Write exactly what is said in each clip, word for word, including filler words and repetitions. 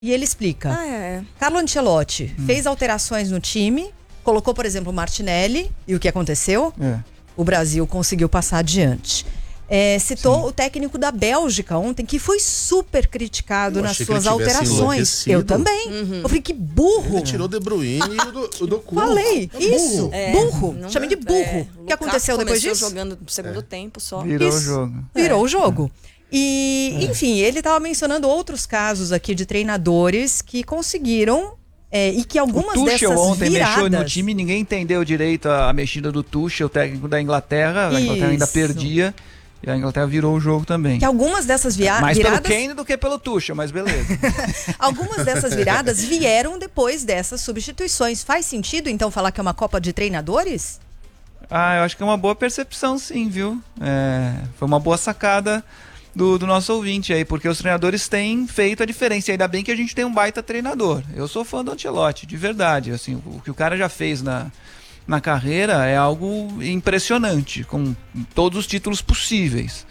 E ele explica. Ah, é. Carlo Ancelotti hum. fez alterações no time, colocou, por exemplo, o Martinelli, e o que aconteceu? É. O Brasil conseguiu passar adiante. É, citou Sim. o técnico da Bélgica ontem, que foi super criticado eu nas suas alterações. Eu também. Uhum. Eu falei, que burro. Ele tirou o De Bruyne e o do, o do cu. Falei, é isso. Burro. É, burro. Chamei de burro. É, o que aconteceu depois disso? Jogando no segundo é. tempo só. Virou isso. o jogo. Virou é. o jogo. E, é. enfim, ele estava mencionando outros casos aqui de treinadores que conseguiram... É, e que algumas o Tuchel dessas ontem viradas... mexeu no time, ninguém entendeu direito a, a mexida do Tuchel, o técnico da Inglaterra. A Inglaterra Isso. ainda perdia e a Inglaterra virou o jogo também. Que algumas dessas via... Mais viradas... Mais pelo Kane do que pelo Tuchel, mas beleza. Algumas dessas viradas vieram depois dessas substituições. Faz sentido, então, falar que é uma Copa de Treinadores? Ah, eu acho que é uma boa percepção, sim, viu? É, foi uma boa sacada... Do, do nosso ouvinte aí, porque os treinadores têm feito a diferença, e ainda bem que a gente tem um baita treinador. Eu sou fã do Ancelotti, de verdade, assim, o, o que o cara já fez na, na carreira é algo impressionante, com todos os títulos possíveis.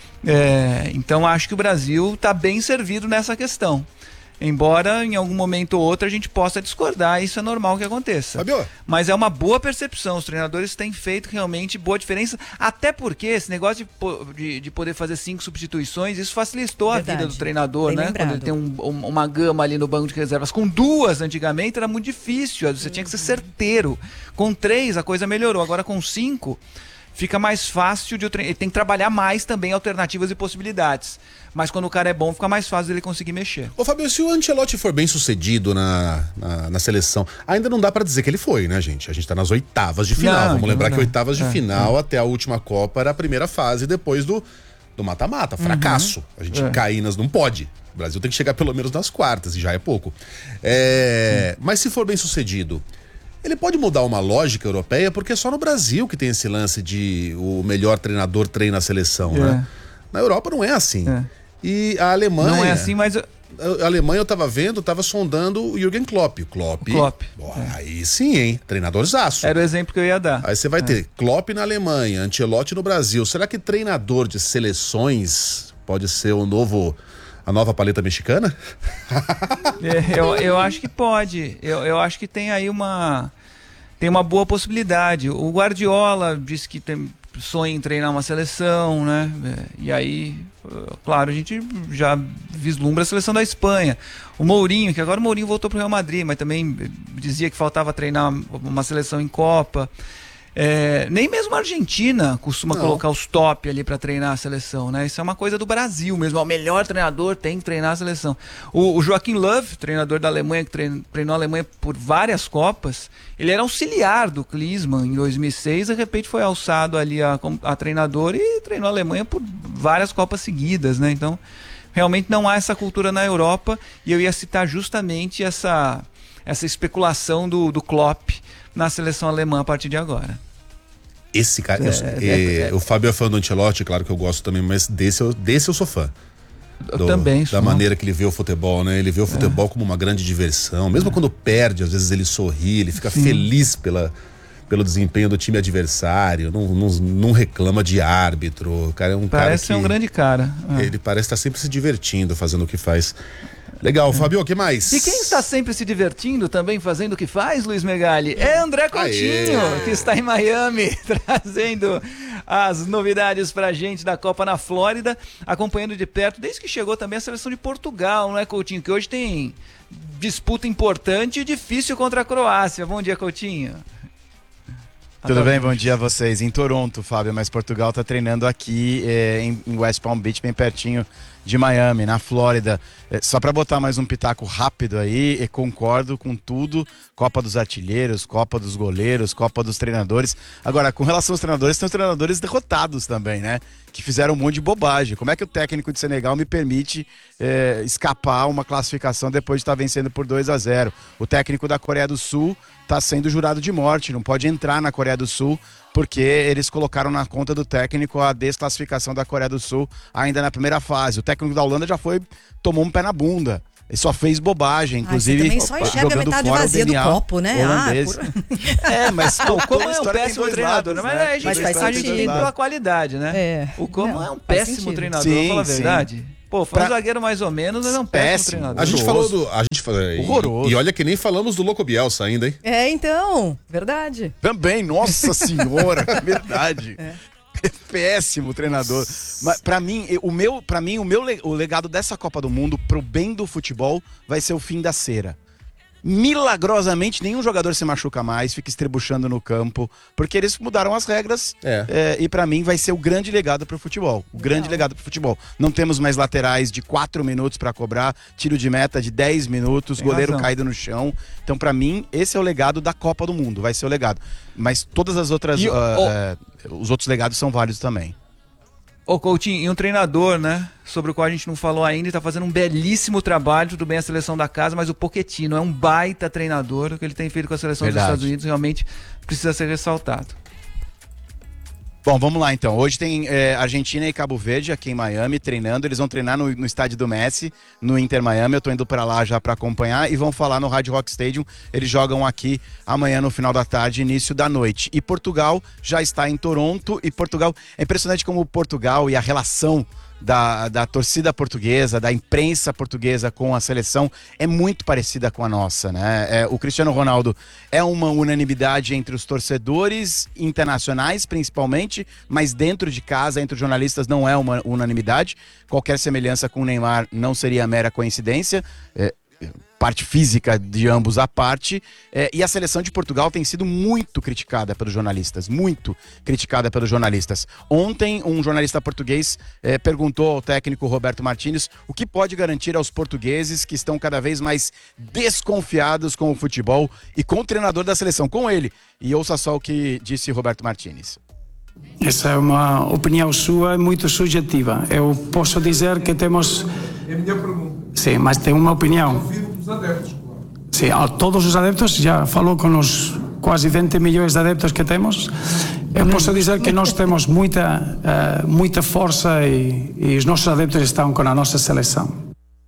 É, então acho que o Brasil está bem servido nessa questão. Embora em algum momento ou outro a gente possa discordar, isso é normal que aconteça. Fabio. Mas é uma boa percepção, os treinadores têm feito realmente boa diferença, até porque esse negócio de, de, de poder fazer cinco substituições, isso facilitou Verdade. a vida do treinador, Bem né? Lembrado. Quando ele tem um, um, uma gama ali no banco de reservas. Com duas, antigamente, era muito difícil, você uhum. tinha que ser certeiro. Com três, a coisa melhorou, agora com cinco... fica mais fácil de... Ele tem que trabalhar mais também alternativas e possibilidades. Mas quando o cara é bom, fica mais fácil dele conseguir mexer. Ô Fabio, se o Ancelotti for bem sucedido na, na, na seleção, ainda não dá pra dizer que ele foi, né, gente? A gente tá nas oitavas de final. Não, Vamos lembrar não. que oitavas de é, final é. até a última Copa era a primeira fase, depois do do mata-mata, fracasso. Uhum. A gente é. cair nas... Não pode. O Brasil tem que chegar pelo menos nas quartas, e já é pouco. É, mas se for bem sucedido... Ele pode mudar uma lógica europeia, porque é só no Brasil que tem esse lance de o melhor treinador treina a seleção, é. né? Na Europa não é assim. É. E a Alemanha... Não é assim, mas... A Alemanha eu tava vendo, tava sondando o Jürgen Klopp. Klopp. O Klopp. Ó, é. Aí sim, hein? Treinadorzaço. Era o exemplo que eu ia dar. Aí você vai é. ter Klopp na Alemanha, Ancelotti no Brasil. Será que treinador de seleções pode ser o novo... A nova paleta mexicana? é, eu, eu acho que pode. Eu, eu acho que tem aí uma... Tem uma boa possibilidade. O Guardiola disse que tem, sonha em treinar uma seleção, né? E aí, claro, a gente já vislumbra a seleção da Espanha. O Mourinho, que agora o Mourinho voltou para o Real Madrid, mas também dizia que faltava treinar uma seleção em Copa. É, nem mesmo a Argentina costuma Não. colocar os top ali para treinar a seleção, né? Isso é uma coisa do Brasil mesmo. O melhor treinador tem que treinar a seleção. O, o Joachim Löw, treinador da Alemanha, que treinou, treinou a Alemanha por várias Copas, ele era auxiliar do Klinsmann em dois mil e seis, de repente foi alçado ali a, a treinador e treinou a Alemanha por várias Copas seguidas, né? Então, realmente não há essa cultura na Europa, e eu ia citar justamente essa, essa especulação do, do Klopp na seleção alemã a partir de agora. Esse cara, é, eu, é, é, é, o Fábio é fã do Ancelotti, claro que eu gosto também, mas desse eu, desse eu sou fã. Do, eu também sou. Da maneira que ele vê o futebol, né? Ele vê o futebol é. como uma grande diversão. Mesmo é. quando perde, às vezes ele sorri, ele fica Sim. feliz pela, pelo desempenho do time adversário, não, não, não reclama de árbitro. O cara é um parece cara ser um grande cara. É. Ele parece estar sempre se divertindo, fazendo o que faz. Legal, Fabio, o que mais? E quem está sempre se divertindo, também fazendo o que faz, Luiz Megali, é André Coutinho, Aê. que está em Miami, trazendo as novidades pra gente da Copa na Flórida, acompanhando de perto, desde que chegou também a seleção de Portugal, não é, Coutinho? Que hoje tem disputa importante e difícil contra a Croácia. Bom dia, Coutinho. Tudo bem? Bom dia a vocês. Em Toronto, Fábio, mas Portugal está treinando aqui é, em West Palm Beach, bem pertinho de Miami, na Flórida. É, só para botar mais um pitaco rápido aí, é, concordo com tudo. Copa dos artilheiros, Copa dos goleiros, Copa dos treinadores. Agora, com relação aos treinadores, tem os treinadores derrotados também, né? Que fizeram um monte de bobagem. Como é que o técnico de Senegal me permite é, escapar uma classificação depois de estar vencendo por dois a zero? O técnico da Coreia do Sul está sendo jurado de morte, não pode entrar na Coreia do Sul porque eles colocaram na conta do técnico a desclassificação da Coreia do Sul ainda na primeira fase. O técnico da Holanda já foi, tomou um pé na bunda. Ele só fez bobagem, inclusive. Ah, você também só enxerga a metade vazia do copo, né? Ah, por... É, mas o Como é um péssimo treinador, lados, né? Mas a gente faz sentido pela qualidade, né? É. O Como não, é um péssimo treinador, sim, vamos falar a verdade. Pô, foi pra... um zagueiro mais ou menos, mas é um péssimo treinador. A gente falou do... A gente falou, horroroso. E, e olha que nem falamos do Louco Bielsa ainda, hein? É, então, verdade. Também, nossa senhora, verdade. É. Péssimo treinador. Mas para mim, o meu, para mim, o meu o legado dessa Copa do Mundo pro bem do futebol vai ser o fim da cera. Milagrosamente, nenhum jogador se machuca mais, fica estrebuchando no campo, porque eles mudaram as regras. É. É, e pra mim vai ser o grande legado pro futebol. O grande Não. legado pro futebol. Não temos mais laterais de quatro minutos pra cobrar, tiro de meta de dez minutos, Tem goleiro razão. caído no chão. Então, pra mim, esse é o legado da Copa do Mundo. Vai ser o legado. Mas todas as outras. E, uh, oh. uh, os outros legados são válidos também. Ô Coutinho, e um treinador, né, sobre o qual a gente não falou ainda, e tá fazendo um belíssimo trabalho, tudo bem a seleção da casa, mas o Pochettino é um baita treinador, o que ele tem feito com a seleção Verdade. dos Estados Unidos realmente precisa ser ressaltado. Bom, vamos lá então. Hoje tem é, Argentina e Cabo Verde aqui em Miami treinando. Eles vão treinar no, no estádio do Messi, no Inter Miami. Eu tô indo para lá já para acompanhar e vão falar no Hard Rock Stadium. Eles jogam aqui amanhã no final da tarde, início da noite. E Portugal já está em Toronto. E Portugal, é impressionante como Portugal e a relação Da, da torcida portuguesa, da imprensa portuguesa com a seleção é muito parecida com a nossa, né? É, o Cristiano Ronaldo é uma unanimidade entre os torcedores internacionais, principalmente, mas dentro de casa, entre os jornalistas, não é uma unanimidade. Qualquer semelhança com o Neymar não seria mera coincidência. É, parte física de ambos à parte, é, e a seleção de Portugal tem sido muito criticada pelos jornalistas, muito criticada pelos jornalistas. Ontem, um jornalista português é, perguntou ao técnico Roberto Martínez o que pode garantir aos portugueses que estão cada vez mais desconfiados com o futebol e com o treinador da seleção, com ele. E ouça só o que disse Roberto Martínez. Essa é uma opinião sua, muito subjetiva. Eu posso dizer que temos... É a minha pergunta. Sim, mas tem uma opinião. Ouvido dos adeptos, claro. Sim, a todos os adeptos, já falou com os quase vinte milhões de adeptos que temos. Eu posso dizer que nós temos muita, uh, muita força e, e os nossos adeptos estão com a nossa seleção.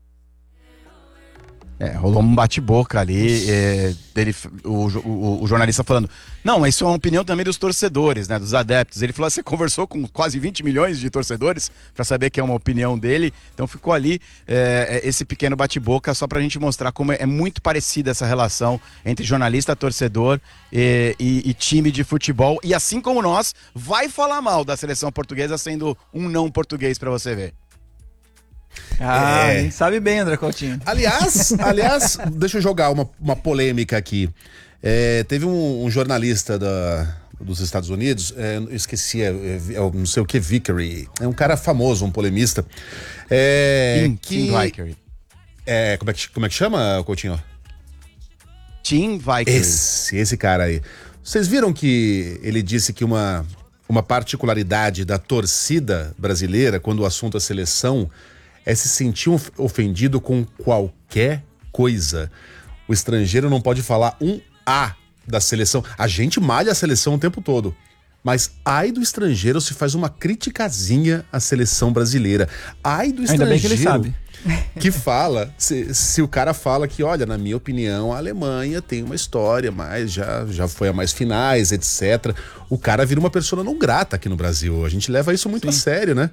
É, rolou um bate-boca ali, é, dele, o, o, o jornalista falando, não, isso é uma opinião também dos torcedores, né, dos adeptos. Ele falou, você conversou com quase vinte milhões de torcedores para saber que é uma opinião dele, então ficou ali é, esse pequeno bate-boca só pra gente mostrar como é, é muito parecida essa relação entre jornalista, torcedor e, e, e time de futebol, e assim como nós, vai falar mal da seleção portuguesa sendo um não português para você ver. Ah, é... sabe bem, André Coutinho. Aliás, aliás, deixa eu jogar uma, uma polêmica aqui. É, teve um, um jornalista da, dos Estados Unidos, é, eu esqueci, é, é, não sei o que, Vickery. É um cara famoso, um polemista. É, Tim, que, Tim Vickery. É, como, é que, como é que chama, Coutinho? Tim Vickery. Esse, esse cara aí. Vocês viram que ele disse que uma, uma particularidade da torcida brasileira, quando o assunto é seleção, é se sentir ofendido com qualquer coisa. O estrangeiro não pode falar um A da seleção. A gente malha a seleção o tempo todo. Mas ai do estrangeiro se faz uma criticazinha à seleção brasileira. Ai do estrangeiro. Ainda bem que ele sabe. Que fala, se, se o cara fala que, olha, na minha opinião, a Alemanha tem uma história, mas já, já foi a mais finais, etcétera. O cara vira uma pessoa não grata aqui no Brasil. A gente leva isso muito Sim. a sério, né?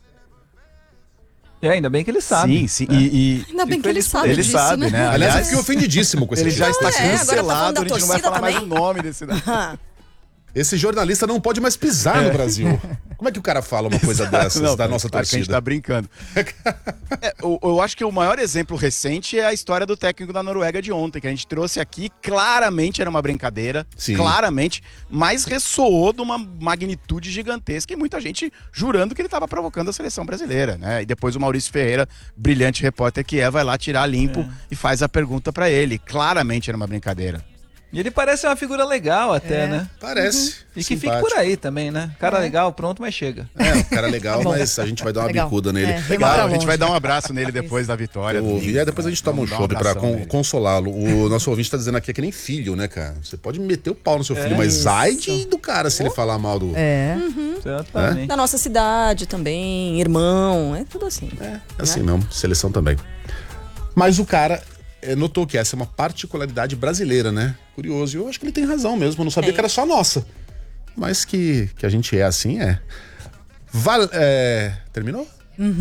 É, ainda bem que ele sabe. Sim, sim. Né? E, e, ainda bem que ele sabe Ele disso, sabe, né? né? Aliás, eu fiquei ofendidíssimo com esse Ele já está é, cancelado, tá a gente não vai falar também? mais o nome desse... Esse jornalista não pode mais pisar é. no Brasil. Como é que o cara fala uma coisa Exato, dessas não, da nossa claro torcida? Que a gente tá brincando. é, eu, eu acho que o maior exemplo recente é a história do técnico da Noruega de ontem, que a gente trouxe aqui. Claramente era uma brincadeira, Sim. claramente, mas ressoou de uma magnitude gigantesca e muita gente jurando que ele estava provocando a seleção brasileira, né? E depois o Maurício Ferreira, brilhante repórter que é, vai lá tirar limpo é. e faz a pergunta para ele. Claramente era uma brincadeira. E ele parece uma figura legal até, é, né? Parece. Uhum. E que fique por aí também, né? Cara é. legal, pronto, mas chega. É, o cara legal, tá mas a gente vai dar uma legal. bicuda nele. É, legal, a gente vai dar um abraço nele depois da vitória. O, e aí depois a gente toma um chopp pra con consolá-lo. O nosso ouvinte tá dizendo aqui, é que nem filho, né, cara? Você pode meter o pau no seu filho, é mas isso. ai de, do cara se oh. ele falar mal do... É. Uhum. É? Da nossa cidade também, irmão, é tudo assim. É, é assim né? mesmo, seleção também. Mas o cara... notou que essa é uma particularidade brasileira, né? Curioso. E eu acho que ele tem razão mesmo. Eu não sabia é. que era só nossa. Mas que, que a gente é assim, é. Val, é... Terminou? Uhum.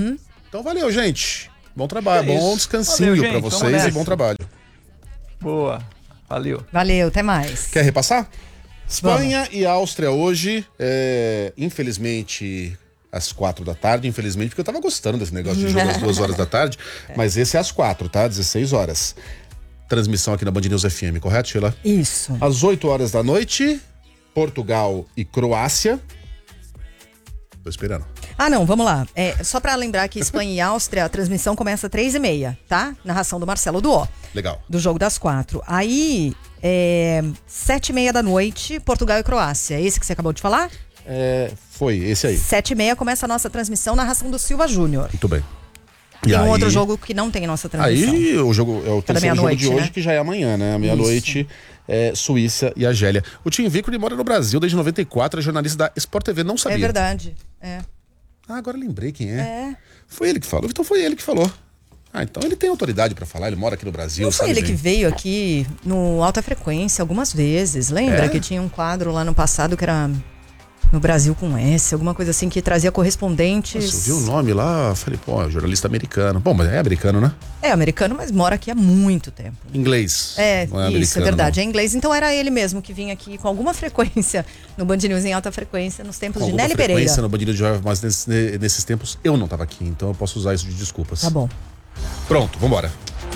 Então valeu, gente. Bom trabalho, é bom descansinho para vocês e bom trabalho. Boa, valeu. Valeu, até mais. Quer repassar? Espanha Vamos. E Áustria hoje, é, infelizmente, às quatro da tarde, infelizmente, porque eu tava gostando desse negócio de jogo às duas horas da tarde, mas esse é às quatro, tá? dezesseis horas. Transmissão aqui na Band News F M, correto, Sheila? Isso. Às oito horas da noite, Portugal e Croácia. Tô esperando. Ah, não, vamos lá. É, só pra lembrar que Espanha e Áustria, a transmissão começa às três e meia, tá? Narração do Marcelo Duó. Legal. Do jogo das quatro. Aí, é, sete e meia da noite, Portugal e Croácia. É esse que você acabou de falar? É, foi, esse aí. Sete e meia começa a nossa transmissão, narração do Silva Júnior. Muito bem. Tem e um aí... outro jogo que não tem nossa transmissão. Aí o jogo é o terceiro jogo de hoje, né? que já é amanhã, né? Meia-noite, é, Suíça e Argélia. O Tim Vico, ele mora no Brasil desde noventa e quatro, é jornalista da Sport T V, não sabia. É verdade, é. Ah, agora lembrei quem é. É. Foi ele que falou, então foi ele que falou. Ah, então ele tem autoridade pra falar, ele mora aqui no Brasil, Não foi sabe ele bem. que veio aqui no Alta Frequência algumas vezes, lembra? É? Que tinha um quadro lá no passado que era no Brasil com S, alguma coisa assim, que trazia correspondentes. Nossa, eu vi o nome lá, falei, pô, é jornalista americano. Bom, mas é americano, né? É americano, mas mora aqui há muito tempo. Inglês. É, não é isso, é verdade, não. é inglês. Então era ele mesmo que vinha aqui com alguma frequência no Band News em alta frequência nos tempos Com de Nelly Pereira. frequência no Band News Jovem, mas nesse, nesses tempos eu não tava aqui, então eu posso usar isso de desculpas. Tá bom. Pronto, vambora.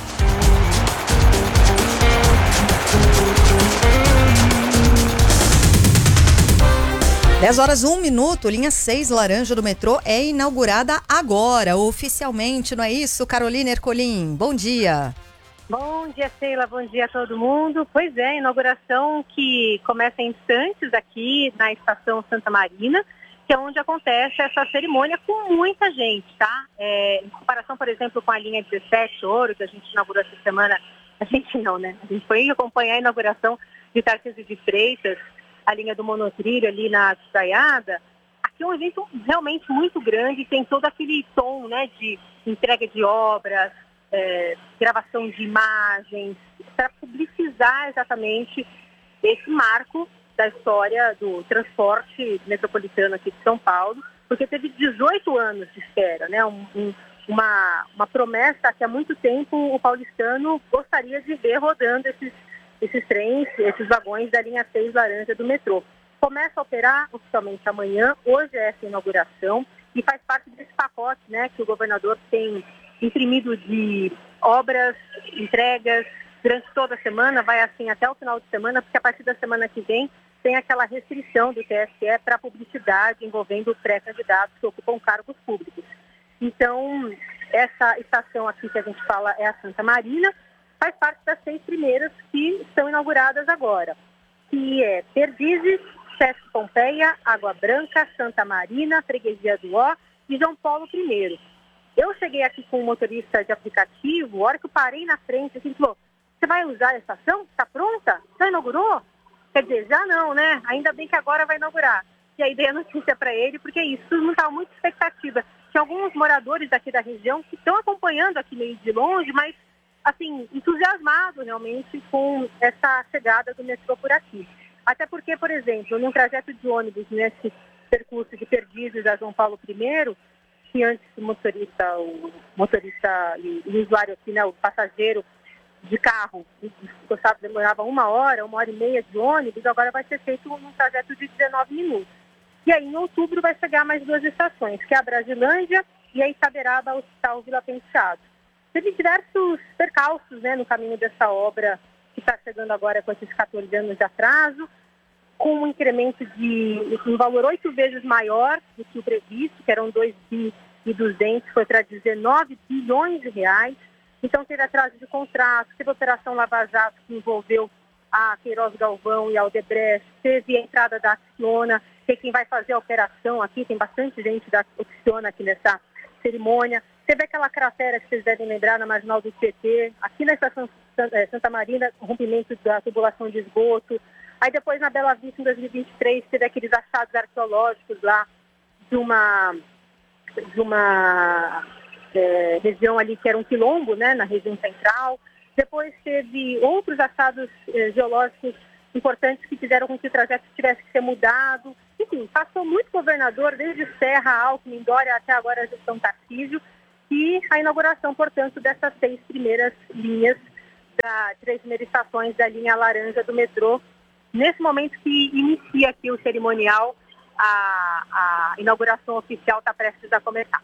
dez horas, um minuto, linha seis, laranja do metrô, é inaugurada agora, oficialmente, não é isso? Carolina Ercolim, bom dia. Bom dia, Sheila, bom dia a todo mundo. Pois é, inauguração que começa em instantes aqui na Estação Santa Marina, que é onde acontece essa cerimônia com muita gente, tá? É, em comparação, por exemplo, com a linha dezessete, Ouro, que a gente inaugurou essa semana, a gente não, né? A gente foi acompanhar a inauguração de Tarcísio de Freitas, a linha do monotrilho ali na Estaiada. Aqui é um evento realmente muito grande, tem todo aquele tom, né, de entrega de obras, é, gravação de imagens, para publicizar exatamente esse marco da história do transporte metropolitano aqui de São Paulo, porque teve dezoito anos de espera, né, um, um, uma, uma promessa que há muito tempo o paulistano gostaria de ver rodando esses esses trens, esses vagões da linha seis laranja do metrô. Começa a operar oficialmente amanhã, hoje é essa inauguração, e faz parte desse pacote, né, que o governador tem imprimido de obras, entregas, durante toda a semana, vai assim até o final de semana, porque a partir da semana que vem tem aquela restrição do T S E para publicidade envolvendo pré-candidatos que ocupam cargos públicos. Então, essa estação aqui que a gente fala é a Santa Marina, faz parte das seis primeiras que estão inauguradas agora, que é Perdizes, Sesc Pompeia, Água Branca, Santa Marina, Freguesia do Ó e João Paulo I. Eu cheguei aqui com um motorista de aplicativo, a hora que eu parei na frente, ele falou, você vai usar a estação? Está pronta? Já inaugurou? Quer dizer, já não, né? Ainda bem que agora vai inaugurar. E aí dei a notícia para ele, porque isso não estava muita expectativa. Tinha alguns moradores daqui da região que estão acompanhando aqui meio de longe, mas assim, entusiasmado realmente com essa chegada do metrô por aqui. Até porque, por exemplo, num trajeto de ônibus nesse percurso de Perdizes a João Paulo I, que antes o motorista, o motorista e o usuário aqui, né, o passageiro de carro, gostava, demorava uma hora, uma hora e meia de ônibus, agora vai ser feito num trajeto de dezenove minutos. E aí, em outubro, vai chegar mais duas estações, que é a Brasilândia e a Itaberaba Hospital Vila Penteado. Teve diversos percalços, né, no caminho dessa obra que está chegando agora com esses quatorze anos de atraso, com um incremento de um valor oito vezes maior do que o previsto, que eram dois bilhões e duzentos, foi para dezenove bilhões de reais. Então teve atraso de contrato, teve a Operação Lava Jato, que envolveu a Queiroz Galvão e a Odebrecht, teve a entrada da Acciona, que é quem vai fazer a operação aqui, tem bastante gente da Acciona aqui nessa cerimônia. Teve aquela cratera que vocês devem lembrar na marginal do Tietê, aqui na estação Santa Marina, rompimento da tubulação de esgoto. Aí depois na Bela Vista, em dois mil e vinte e três, teve aqueles achados arqueológicos lá de uma, de uma é, região ali que era um quilombo, né, na região central. Depois teve outros achados é, geológicos importantes que fizeram com que o trajeto tivesse que ser mudado. Enfim, passou muito governador, desde Serra, Alckmin, Dória, até agora a gestão Tarcísio. e a inauguração, portanto, dessas seis primeiras linhas, da, três primeiras estações da linha laranja do metrô. Nesse momento que inicia aqui o cerimonial, a, a inauguração oficial está prestes a começar.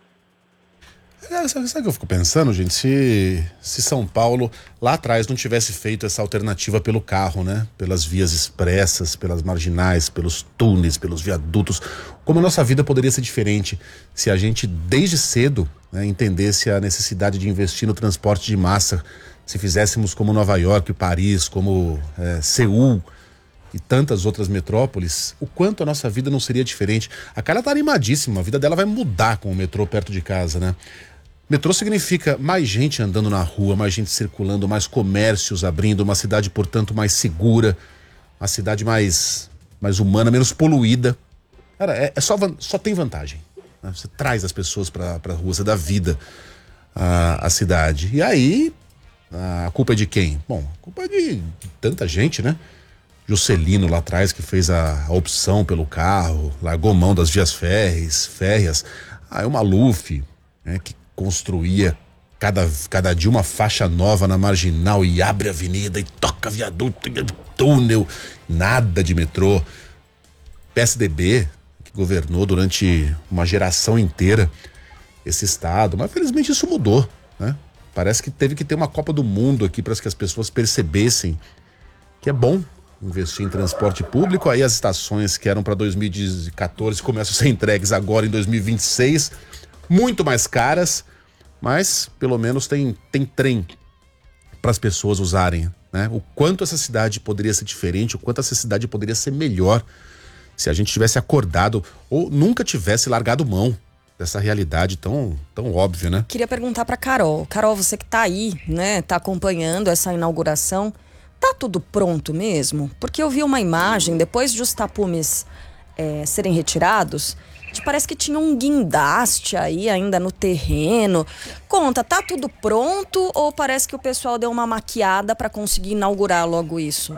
É, sabe, sabe o que eu fico pensando, gente? Se, se São Paulo lá atrás não tivesse feito essa alternativa pelo carro, né? Pelas vias expressas, pelas marginais, pelos túneis, pelos viadutos, como a nossa vida poderia ser diferente se a gente desde cedo, né, entendesse a necessidade de investir no transporte de massa, se fizéssemos como Nova York, Paris, como é, Seul e tantas outras metrópoles, o quanto a nossa vida não seria diferente. A Carla tá animadíssima, a vida dela vai mudar com o metrô perto de casa, né? Metrô significa mais gente andando na rua, mais gente circulando, mais comércios abrindo, uma cidade, portanto, mais segura, uma cidade mais, mais humana, menos poluída. Cara, é, é só, só tem vantagem, né? Você traz as pessoas pra, pra rua, você dá vida à, à cidade. E aí, a culpa é de quem? Bom, a culpa é de tanta gente, né? Juscelino lá atrás, que fez a, a opção pelo carro, largou mão das vias férreas, férreas. Aí o Maluf, né, que construía cada, cada dia uma faixa nova na marginal e abre a avenida e toca viaduto, túnel, nada de metrô. P S D B, que governou durante uma geração inteira esse estado, mas felizmente isso mudou, né? Parece que teve que ter uma Copa do Mundo aqui para que as pessoas percebessem que é bom investir em transporte público. Aí as estações que eram para dois mil e quatorze começam a ser entregues agora em dois mil e vinte e seis, muito mais caras, mas pelo menos tem, tem trem para as pessoas usarem, né? O quanto essa cidade poderia ser diferente, o quanto essa cidade poderia ser melhor se a gente tivesse acordado ou nunca tivesse largado mão dessa realidade tão, tão óbvia, né? Queria perguntar para Carol. Carol, você que tá aí, né, tá acompanhando essa inauguração, tá tudo pronto mesmo? Porque eu vi uma imagem, depois de os tapumes é, serem retirados, te parece que tinha um guindaste aí ainda no terreno. Conta, tá tudo pronto ou parece que o pessoal deu uma maquiada para conseguir inaugurar logo isso?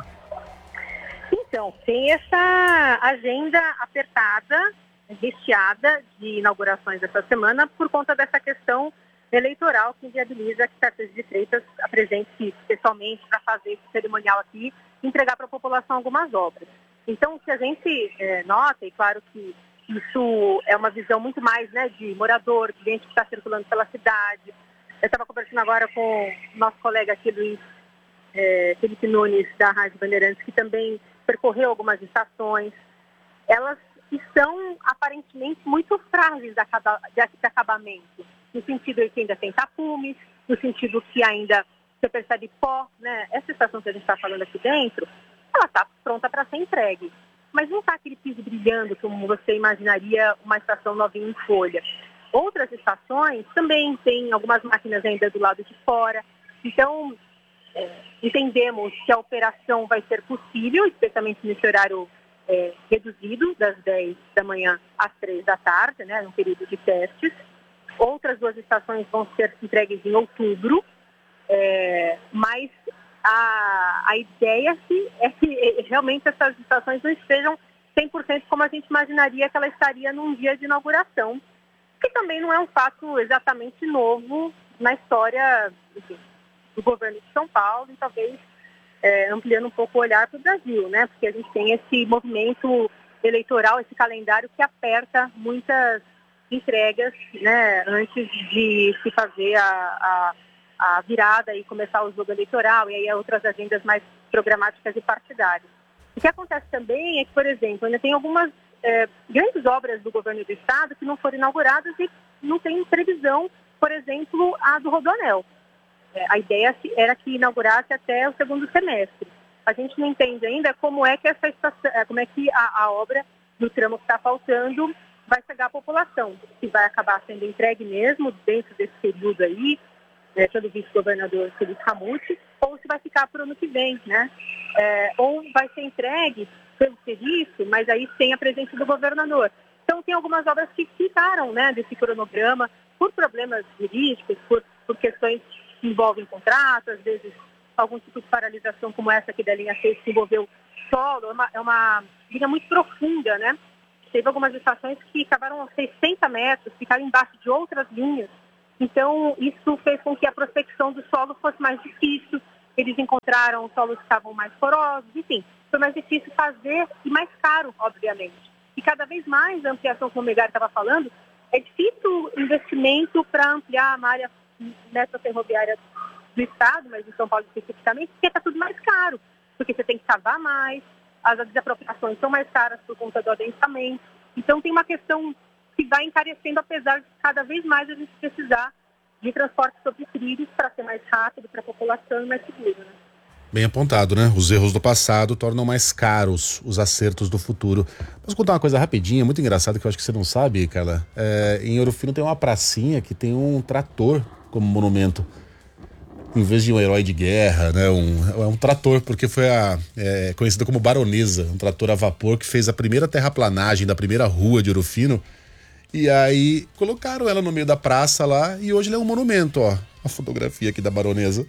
Então, tem essa agenda apertada, recheada de inaugurações essa semana por conta dessa questão eleitoral que inviabiliza que Tarcísio de Freitas apresente pessoalmente para fazer esse cerimonial aqui e entregar para a população algumas obras. Então, o que a gente é, nota, e claro que isso é uma visão muito mais, né, de morador, de gente que está circulando pela cidade. Eu estava conversando agora com o nosso colega aqui, Luiz é, Felipe Nunes, da Rádio Bandeirantes, que também percorreu algumas estações. Elas estão aparentemente muito frágeis de acabamento, no sentido de que ainda tem tapumes, no sentido que ainda você percebe pó, né? Essa estação que a gente está falando aqui dentro, ela está pronta para ser entregue, mas não está aquele piso brilhando como você imaginaria uma estação novinha em folha. Outras estações também têm algumas máquinas ainda do lado de fora, então é, entendemos que a operação vai ser possível, especialmente nesse horário É, reduzido, das dez da manhã às três da tarde, né, no período de testes. Outras duas estações vão ser entregues em outubro, é, mas a, a ideia é que realmente essas estações não estejam cem por cento como a gente imaginaria que ela estaria num dia de inauguração, que também não é um fato exatamente novo na história, enfim, do governo de São Paulo e talvez É, ampliando um pouco o olhar para o Brasil, né? Porque a gente tem esse movimento eleitoral, esse calendário que aperta muitas entregas, né? Antes de se fazer a, a, a virada e começar o jogo eleitoral e aí outras agendas mais programáticas e partidárias. O que acontece também é que, por exemplo, ainda tem algumas é, grandes obras do governo do estado que não foram inauguradas e não tem previsão, por exemplo, a do Rodoanel. A ideia era que inaugurasse até o segundo semestre. A gente não entende ainda como é que essa estação, como é que a, a obra do tramo que está faltando vai chegar à população. Se vai acabar sendo entregue mesmo dentro desse período aí, né, pelo vice-governador Felipe Ramute, ou se vai ficar para o ano que vem, né? É, ou vai ser entregue pelo serviço, mas aí sem a presença do governador. Então tem algumas obras que ficaram, né, desse cronograma por problemas jurídicos, por, por questões que envolvem contratos, às vezes algum tipo de paralisação como essa aqui da linha seis que envolveu solo, é uma, é uma linha muito profunda, né? Teve algumas estações que acabaram a sessenta metros, ficaram embaixo de outras linhas, Então, isso fez com que a prospecção do solo fosse mais difícil. Eles encontraram solos que estavam mais porosos, enfim, foi mais difícil fazer e mais caro, obviamente. E cada vez mais a ampliação, como o Megali estava falando, é difícil investimento para ampliar a malha nessa ferroviária do estado, mas em São Paulo especificamente, porque está tudo mais caro, porque você tem que cavar mais, as desapropriações são mais caras por conta do adensamento. Então tem uma questão que vai encarecendo, apesar de cada vez mais a gente precisar de transporte sobre trilhos para ser mais rápido para a população e mais seguro, né? Bem apontado, né? Os erros do passado tornam mais caros os acertos do futuro. Posso contar uma coisa rapidinha, muito engraçada, que eu acho que você não sabe, Carla? É, em Ouro Fino tem uma pracinha que tem um trator como monumento. Em vez de um herói de guerra, né? Um, é um trator, porque foi a, é, conhecida como Baronesa, um trator a vapor que fez a primeira terraplanagem da primeira rua de Ouro Fino. E aí colocaram ela no meio da praça lá e hoje ele é um monumento, ó. A fotografia aqui da Baronesa.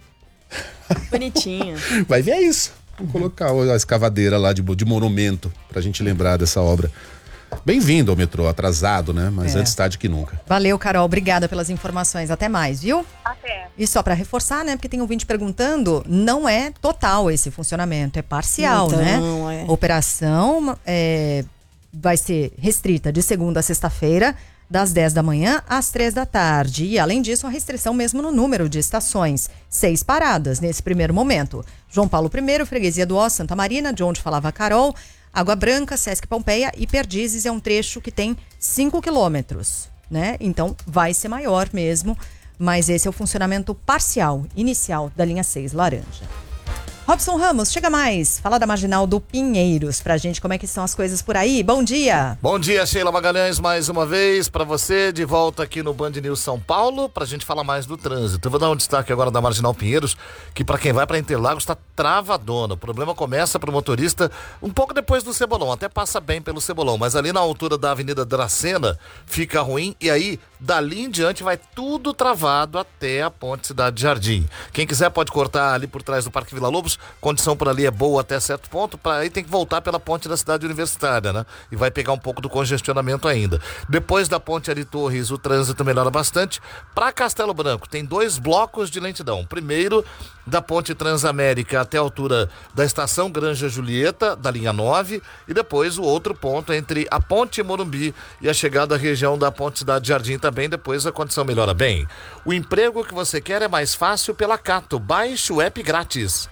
Bonitinho. Vai ver isso. Vamos colocar a escavadeira lá de, de monumento pra gente lembrar dessa obra. Bem-vindo ao metrô, atrasado, né? Mas é. antes tarde que nunca. Valeu, Carol. Obrigada pelas informações. Até mais, viu? Até. E só para reforçar, né? Porque tem ouvinte perguntando, não é total esse funcionamento, é parcial, então, né? É. Operação é, vai ser restrita de segunda a sexta-feira, das dez da manhã às três da tarde. E, além disso, a restrição mesmo no número de estações. Seis paradas nesse primeiro momento. João Paulo primeiro, Freguesia do Ó, Santa Marina, de onde falava a Carol, Água Branca, Sesc Pompeia e Perdizes é um trecho que tem cinco quilômetros, né? Então, vai ser maior mesmo, mas esse é o funcionamento parcial, inicial da linha seis laranja. Robson Ramos, chega mais. Fala da Marginal do Pinheiros pra gente, como é que estão as coisas por aí. Bom dia. Bom dia, Sheila Magalhães, mais uma vez pra você, de volta aqui no Band News São Paulo, pra gente falar mais do trânsito. Eu vou dar um destaque agora da Marginal Pinheiros, que pra quem vai pra Interlagos tá travadona. O problema começa pro motorista um pouco depois do Cebolão, até passa bem pelo Cebolão, mas ali na altura da Avenida Dracena fica ruim e aí dali em diante vai tudo travado até a Ponte Cidade Jardim. Quem quiser pode cortar ali por trás do Parque Vila Lobos, condição por ali é boa até certo ponto, para aí tem que voltar pela ponte da Cidade Universitária, né? E vai pegar um pouco do congestionamento ainda. Depois da ponte Ari Torres, o trânsito melhora bastante. Para Castelo Branco, tem dois blocos de lentidão. Primeiro, da ponte Transamérica até a altura da estação Granja Julieta, da linha nove, e depois o outro ponto entre a ponte Morumbi e a chegada à região da ponte Cidade Jardim também, depois a condição melhora bem. O emprego que você quer é mais fácil pela Cato. Baixe o app grátis.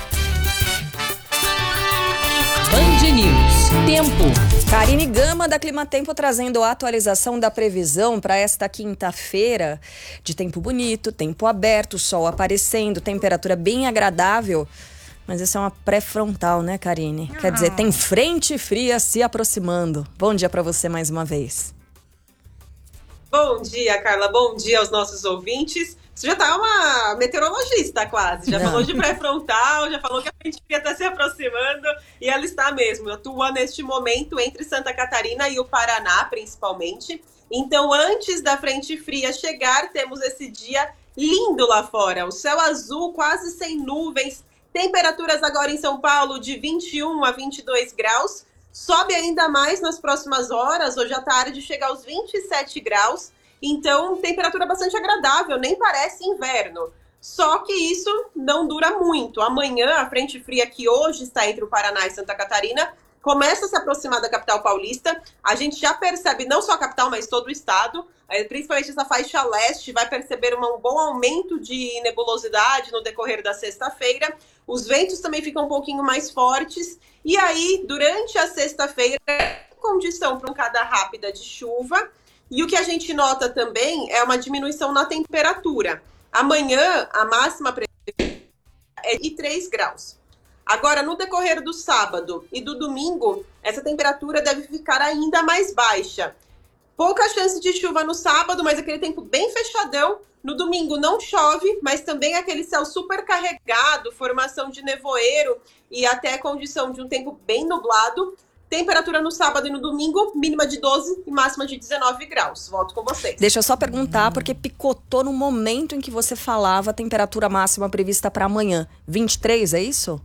Band News. Tempo. Karine Gama da Climatempo trazendo a atualização da previsão para esta quinta-feira de tempo bonito, tempo aberto, sol aparecendo, temperatura bem agradável. Mas essa é uma pré-frontal, né, Karine? Ah. Quer dizer, tem frente fria se aproximando. Bom dia para você mais uma vez. Bom dia, Carla. Bom dia aos nossos ouvintes. Você já tá uma meteorologista quase, já Não. falou de pré-frontal, já falou que a frente fria está se aproximando e ela está mesmo, atua neste momento entre Santa Catarina e o Paraná, principalmente. Então, antes da frente fria chegar, temos esse dia lindo lá fora, o céu azul, quase sem nuvens, temperaturas agora em São Paulo de vinte e um a vinte e dois graus, sobe ainda mais nas próximas horas, hoje à tarde chega aos vinte e sete graus, então, temperatura bastante agradável, nem parece inverno. Só que isso não dura muito. Amanhã, a frente fria que hoje está entre o Paraná e Santa Catarina começa a se aproximar da capital paulista. A gente já percebe, não só a capital, mas todo o estado, principalmente essa faixa leste, vai perceber um bom aumento de nebulosidade no decorrer da sexta-feira. Os ventos também ficam um pouquinho mais fortes. E aí, durante a sexta-feira, condição para pancada rápida de chuva. E o que a gente nota também é uma diminuição na temperatura. Amanhã, a máxima é de três graus. Agora, no decorrer do sábado e do domingo, essa temperatura deve ficar ainda mais baixa. Pouca chance de chuva no sábado, mas aquele tempo bem fechadão. No domingo não chove, mas também aquele céu super carregado, formação de nevoeiro e até condição de um tempo bem nublado. Temperatura no sábado e no domingo, mínima de doze e máxima de dezenove graus. Volto com vocês. Deixa eu só perguntar, porque picotou no momento em que você falava a temperatura máxima prevista para amanhã. vinte e três, é isso?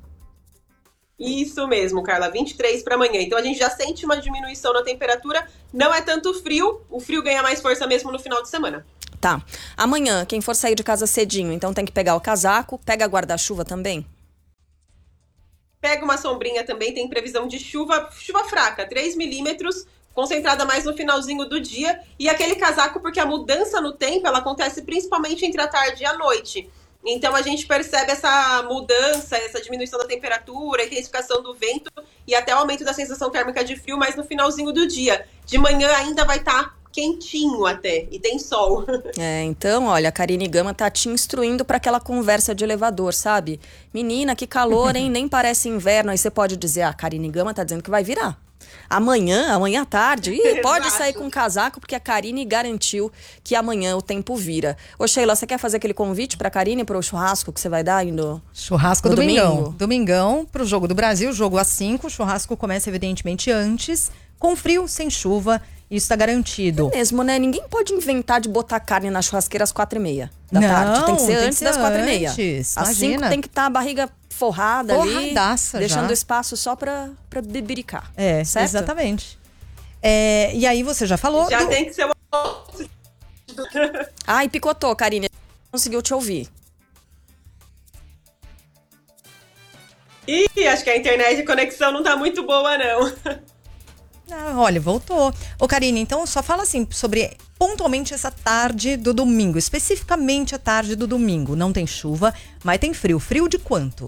Isso mesmo, Carla, vinte e três para amanhã. Então a gente já sente uma diminuição na temperatura. Não é tanto frio, o frio ganha mais força mesmo no final de semana. Tá. Amanhã, quem for sair de casa cedinho, então tem que pegar o casaco, pega guarda-chuva também? Pega uma sombrinha também, tem previsão de chuva, chuva fraca, três milímetros, concentrada mais no finalzinho do dia. E aquele casaco, porque a mudança no tempo, ela acontece principalmente entre a tarde e a noite. Então a gente percebe essa mudança, essa diminuição da temperatura, intensificação do vento e até o aumento da sensação térmica de frio, mas no finalzinho do dia. De manhã ainda vai estar tá quentinho até, e tem sol. É, então, olha, a Karine Gama tá te instruindo para aquela conversa de elevador, sabe? Menina, que calor, hein? Nem parece inverno. Aí você pode dizer, ah, a Karine Gama tá dizendo que vai virar. Amanhã, amanhã à tarde, ih, pode sair com casaco, porque a Karine garantiu que amanhã o tempo vira. Ô Sheila, você quer fazer aquele convite pra Karine pro churrasco que você vai dar indo? Churrasco no domingão. Domingo? Domingão pro Jogo do Brasil, jogo às cinco. O churrasco começa evidentemente antes, com frio, sem chuva. Isso tá garantido. É mesmo, né? Ninguém pode inventar de botar carne na churrasqueira às quatro e meia da Não, tarde. Tem que ser tem antes que ser das quatro e meia. antes, Às imagina. cinco tem que estar tá a barriga forrada Forradaça ali, deixando já. espaço só pra, pra bebericar. É, certo? Exatamente. É, e aí você já falou... Já do... tem que ser uma... Ai, picotou, Karine. Não conseguiu te ouvir. Ih, acho que a internet de conexão não tá muito boa, não. Ah, olha, voltou. Ô, Karine, então só fala assim sobre pontualmente essa tarde do domingo, especificamente a tarde do domingo. Não tem chuva, mas tem frio. Frio de quanto?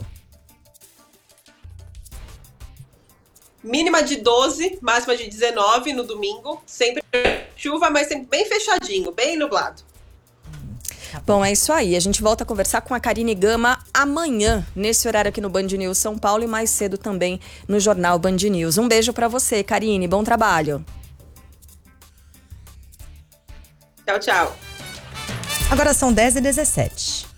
Mínima de doze, máxima de dezenove no domingo. Sempre chuva, mas sempre bem fechadinho, bem nublado. Bom, é isso aí. A gente volta a conversar com a Karine Gama amanhã, nesse horário aqui no Band News São Paulo e mais cedo também no Jornal Band News. Um beijo pra você, Karine. Bom trabalho. Tchau, tchau. Agora são dez e dezessete.